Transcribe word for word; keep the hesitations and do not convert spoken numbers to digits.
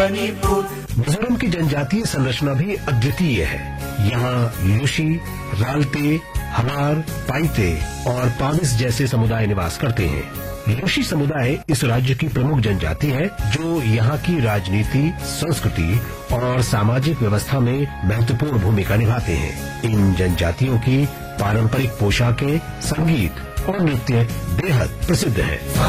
मिजोरम की जनजातीय संरचना भी अद्वितीय है। यहाँ लुशी, राल्टे, हमार, पाइते और पाविस जैसे समुदाय निवास करते हैं। लुशी समुदाय इस राज्य की प्रमुख जनजाति है जो यहाँ की राजनीति, संस्कृति और सामाजिक व्यवस्था में महत्वपूर्ण भूमिका निभाते हैं। इन जनजातियों की पारंपरिक पोशाकें, संगीत और नृत्य बेहद प्रसिद्ध है।